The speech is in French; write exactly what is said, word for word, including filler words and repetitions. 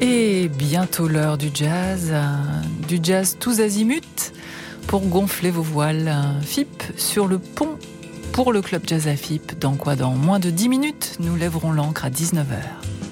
Et bientôt l'heure du jazz, du jazz tous azimuts pour gonfler vos voiles. F I P sur le pont pour le club jazz à F I P. Dans quoi ? Dans moins de dix minutes, nous lèverons l'ancre à dix-neuf heures.